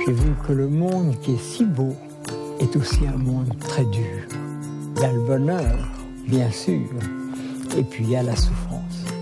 j'ai vu que le monde qui est si beau est aussi un monde très dur. Il y a le bonheur, bien sûr, et puis il y a la souffrance.